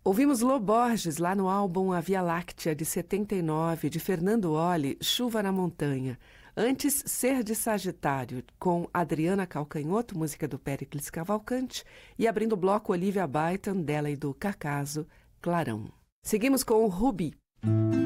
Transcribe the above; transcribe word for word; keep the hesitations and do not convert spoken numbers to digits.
Ouvimos Lô Borges lá no álbum A Via Láctea, de setenta e nove, de Fernando Olli, Chuva na Montanha. Antes, Ser de Sagitário, com Adriana Calcanhoto, música do Péricles Cavalcante. E abrindo o bloco, Olivia Byton, dela e do Cacaso, Clarão. Seguimos com o Rubi.